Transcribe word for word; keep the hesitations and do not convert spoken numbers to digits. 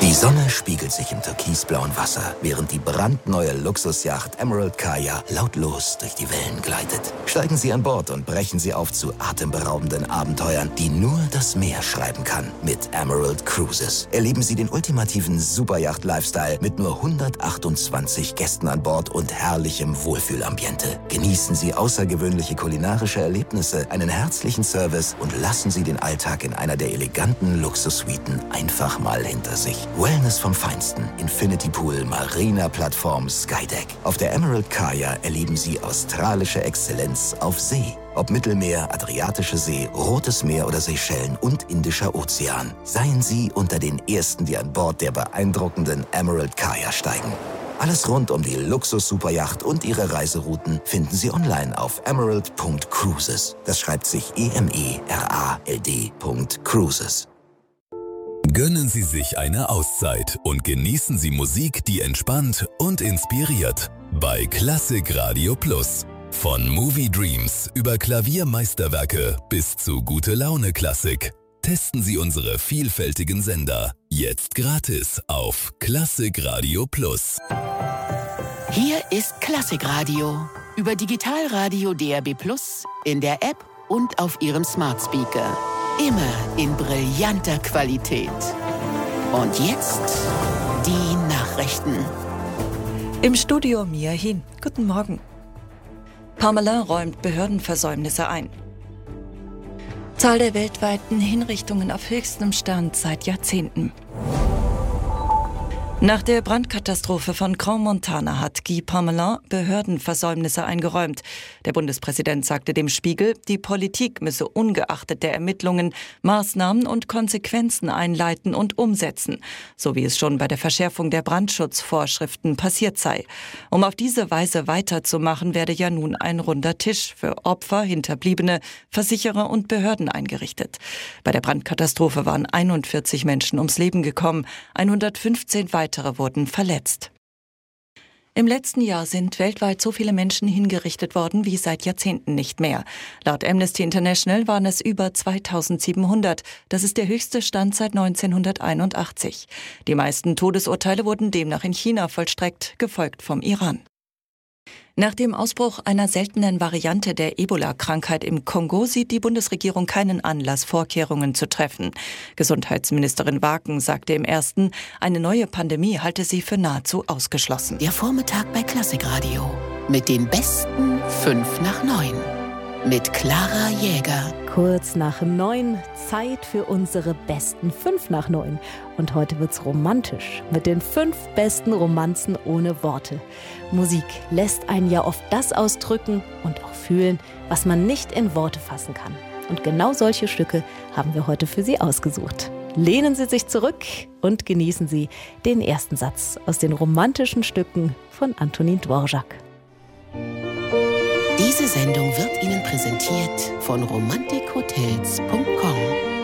Die Sonne spiegelt sich im türkisblauen Wasser, während die brandneue Luxusjacht Emerald Kaya lautlos durch die Wellen gleitet. Steigen Sie an Bord und brechen Sie auf zu atemberaubenden Abenteuern, die nur das Meer schreiben kann. Mit Emerald Cruises erleben Sie den ultimativen Superyacht-Lifestyle mit nur hundertachtundzwanzig Gästen an Bord und herrlichem Wohlfühlambiente. Genießen Sie außergewöhnliche kulinarische Erlebnisse, einen herzlichen Service und lassen Sie den Alltag in einer der eleganten Luxussuiten einfach mal hinter sich. Wellness vom Feinsten, Infinity Pool, Marina-Plattform, Skydeck. Auf der Emerald Kaya erleben Sie australische Exzellenz auf See. Ob Mittelmeer, Adriatische See, Rotes Meer oder Seychellen und Indischer Ozean. Seien Sie unter den Ersten, die an Bord der beeindruckenden Emerald Kaya steigen. Alles rund um die Luxus-Superyacht und ihre Reiserouten finden Sie online auf emerald Punkt cruises. Das schreibt sich E M E R A L D Punkt Cruises. Gönnen Sie sich eine Auszeit und genießen Sie Musik, die entspannt und inspiriert. Bei Klassik Radio Plus. Von Movie Dreams über Klaviermeisterwerke bis zu Gute-Laune-Klassik. Testen Sie unsere vielfältigen Sender. Jetzt gratis auf Klassik Radio Plus. Hier ist Klassik Radio. Über Digitalradio D A B Plus, in der App und auf Ihrem Smart Speaker. Immer in brillanter Qualität. Und jetzt die Nachrichten. Im Studio Mia Hin. Guten Morgen. Parmelin räumt Behördenversäumnisse ein. Zahl der weltweiten Hinrichtungen auf höchstem Stand seit Jahrzehnten. Nach der Brandkatastrophe von Crans-Montana hat Guy Parmelin Behördenversäumnisse eingeräumt. Der Bundespräsident sagte dem Spiegel, die Politik müsse ungeachtet der Ermittlungen Maßnahmen und Konsequenzen einleiten und umsetzen, so wie es schon bei der Verschärfung der Brandschutzvorschriften passiert sei. Um auf diese Weise weiterzumachen, werde ja nun ein runder Tisch für Opfer, Hinterbliebene, Versicherer und Behörden eingerichtet. Bei der Brandkatastrophe waren einundvierzig Menschen ums Leben gekommen, hundertfünfzehn weitere wurden verletzt. Im letzten Jahr sind weltweit so viele Menschen hingerichtet worden wie seit Jahrzehnten nicht mehr. Laut Amnesty International waren es über zweitausendsiebenhundert. Das ist der höchste Stand seit neunzehnhunderteinundachtzig. Die meisten Todesurteile wurden demnach in China vollstreckt, gefolgt vom Iran. Nach dem Ausbruch einer seltenen Variante der Ebola-Krankheit im Kongo sieht die Bundesregierung keinen Anlass, Vorkehrungen zu treffen. Gesundheitsministerin Waken sagte im Ersten, eine neue Pandemie halte sie für nahezu ausgeschlossen. Der Vormittag bei Klassik Radio mit den besten fünf nach neun. Mit Clara Jäger. Kurz nach neun, Zeit für unsere besten fünf nach neun. Und heute wird's romantisch mit den fünf besten Romanzen ohne Worte. Musik lässt einen ja oft das ausdrücken und auch fühlen, was man nicht in Worte fassen kann. Und genau solche Stücke haben wir heute für Sie ausgesucht. Lehnen Sie sich zurück und genießen Sie den ersten Satz aus den romantischen Stücken von Antonin Dvorak. Diese Sendung wird Ihnen präsentiert von romantik hotels punkt com.